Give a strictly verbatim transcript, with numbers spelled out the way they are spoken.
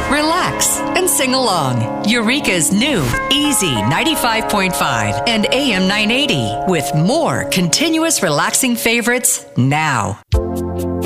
relax, and sing along. Eureka's new Easy ninety-five point five and A M nine eighty with more continuous relaxing favorites now.